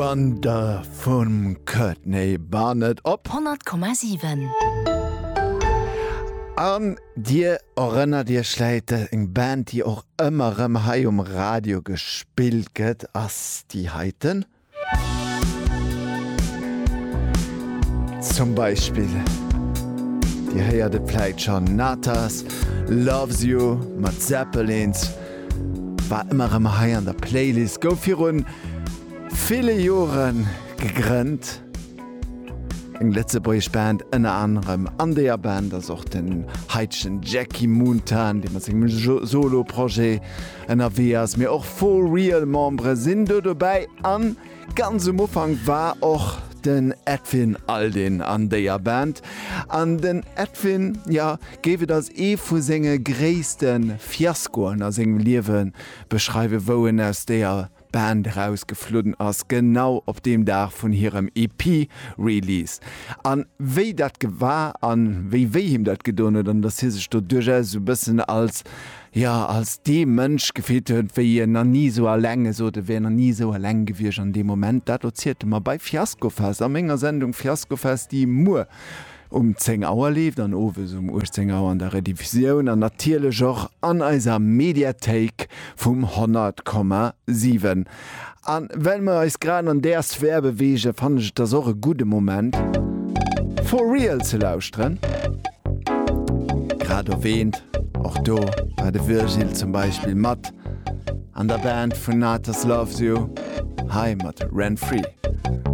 Bander vum Courtney Barnett op 100,7. An Dir orënner Dir schleite eng Band, die och ëmmerem Hai Radio gespielt gëtt ass die Heiten. Zum Beispiel die Heier de Pleitscher Natas, Loves You, mat Zeppelins, war ëmmerem Hai an der Playlist gouf hirun viele Joren gegrünnt. Eng letze Boysband ënner anderem an der Band ass och den Heitschen Jackie Moontan, de mat segem Soloprojekt ënner ass mir och For Real Membre sinn do dabei an ganz am Ufang war och den Edwin Aldin an der Band. An den Edwin, ja, gewe das vu senge gréissten Fiaskoen as engem Liewen beschreibe woen ass der Band rausgefluden ass genau op dem Dach vun hirem EP-Release. An wéi dat gewar an wéi him dat gedonnet, an dat hi sech do duerch so bëssen als de Mënsch gefeet huet, wéi na nie so erlänge so de wénner nie so erläng gewirch an dem Moment. Dat dozierte ma bei Fiaskofest am enger Sendung Fiaskofest die Mur 10 Auer lief, an owes 10 Auer an der Redivision an natierlech joch an eiser Mediathek vum 100,7. An wenn me eis gran an der Sphär bewege, fandech das auch e gute Moment For Real ze lausren. Grad erwähnt, auch do bei de Virgil zum Beispiel mat an der Band vun Natas Loves You, Hi mat Rent Free.